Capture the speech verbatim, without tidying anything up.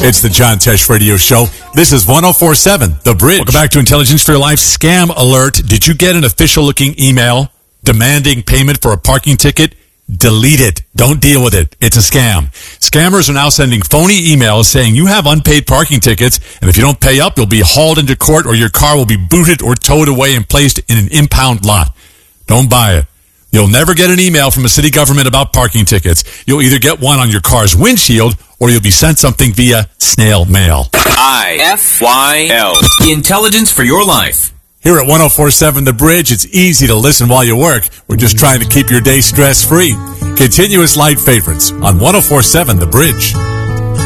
It's the John Tesh Radio Show. This is one oh four point seven, The Bridge. Welcome back to Intelligence for Your Life. Scam alert. Did you get an official-looking email demanding payment for a parking ticket? Delete it. Don't deal with it. It's a scam. Scammers are now sending phony emails saying you have unpaid parking tickets, and if you don't pay up, you'll be hauled into court or your car will be booted or towed away and placed in an impound lot. Don't buy it. You'll never get an email from a city government about parking tickets. You'll either get one on your car's windshield or you'll be sent something via snail mail. I F Y L. Intelligence for Your Life. Here at one oh four point seven The Bridge, it's easy to listen while you work. We're just trying to keep your day stress-free. Continuous light favorites on one oh four point seven The Bridge.